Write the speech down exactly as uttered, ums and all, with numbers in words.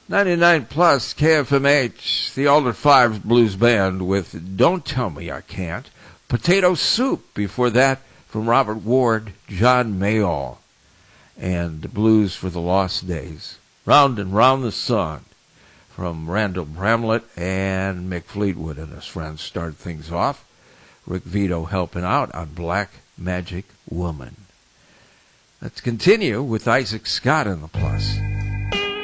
ninety-nine plus K F M H, the Alder Fives Blues Band with Don't Tell Me I Can't. Potato Soup before that from Robert Ward, John Mayall, and Blues for the Lost Days. Round and Round the Sun from Randall Bramlett and Mick Fleetwood and his friends start things off. Rick Vito helping out on Black Magic Woman. Let's continue with Isaac Scott in the Plus.